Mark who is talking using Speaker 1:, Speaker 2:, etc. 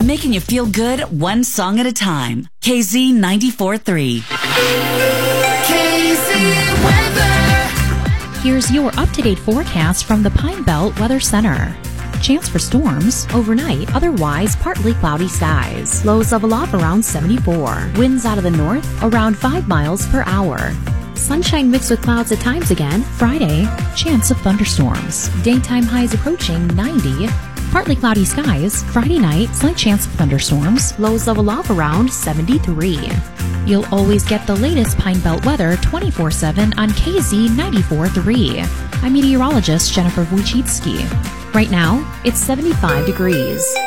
Speaker 1: making you feel good one song at a time. KZ 94.3.
Speaker 2: KZ Weather.
Speaker 3: Here's your up-to-date forecast from the Pine Belt Weather Center. Chance for storms overnight, otherwise partly cloudy skies. Lows level off around 74. Winds out of the north around 5 miles per hour. Sunshine mixed with clouds at times again. Friday, chance of thunderstorms. Daytime highs approaching 90. Partly cloudy skies. Friday night, slight chance of thunderstorms. Lows level off around 73. You'll always get the latest Pine Belt weather 24/7 on KZ 94.3. I'm meteorologist Jennifer Wojcicki. Right now, it's 75 degrees.